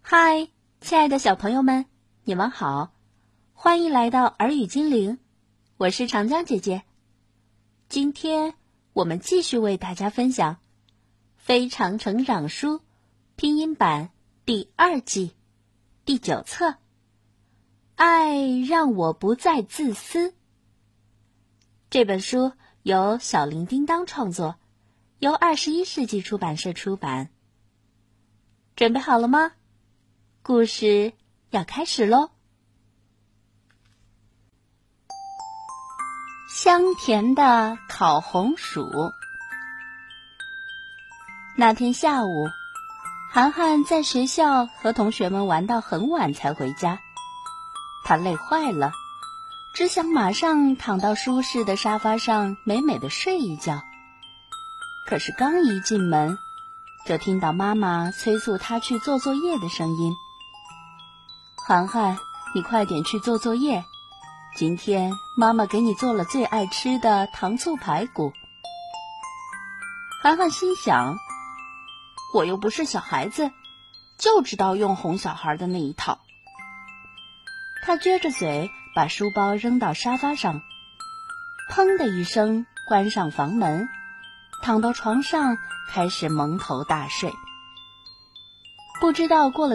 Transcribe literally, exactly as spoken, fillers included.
嗨，亲爱的小朋友们，你们好，欢迎来到耳语精灵，我是长江姐姐。今天我们继续为大家分享《非常成长书》拼音版第二季第九册，爱让我不再自私。这本书由小铃叮当创作，由二十一世纪出版社出版。准备好了吗？故事要开始喽！香甜的烤红薯。那天下午，涵涵在学校和同学们玩到很晚才回家，她累坏了，只想马上躺到舒适的沙发上美美的睡一觉。可是刚一进门，就听到妈妈催促她去做作业的声音。涵涵，你快点去做作业，今天妈妈给你做了最爱吃的糖醋排骨。涵涵心想，我又不是小孩子，就知道用哄小孩的那一套。她撅着嘴把书包扔到沙发上，砰的一声关上房门，躺到床上开始蒙头大睡。不知道过了